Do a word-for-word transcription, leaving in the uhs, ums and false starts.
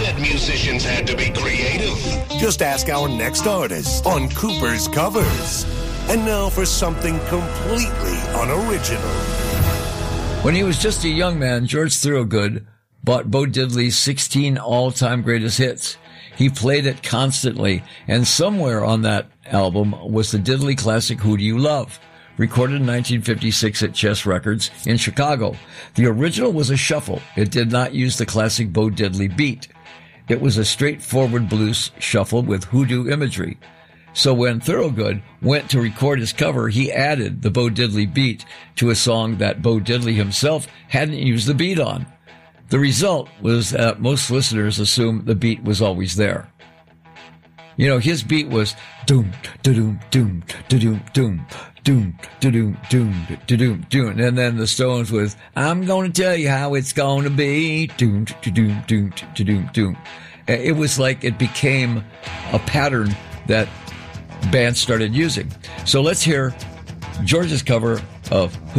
said musicians had to be creative. Just ask our next artist on Cooper's Covers. And now for something completely unoriginal. When he was just a young man, George Thorogood bought Bo Diddley's sixteen all-time greatest hits. He played it constantly, and somewhere on that album was the Diddley classic Who Do You Love, recorded in nineteen fifty-six at Chess Records in Chicago. The original was a shuffle. It did not use the classic Bo Diddley beat. It was a straightforward blues shuffle with hoodoo imagery. So when Thorogood went to record his cover, he added the Bo Diddley beat to a song that Bo Diddley himself hadn't used the beat on. The result was that most listeners assumed the beat was always there. You know, his beat was doom, da-doom, doom, da-doom, doom, doom, da-doom, doom, da-doom, doom. And then the Stones was, I'm going to tell you how it's going to be, doom, da-doom, doom, da-doom, doom. It was like it became a pattern that bands started using. So let's hear George's cover of Who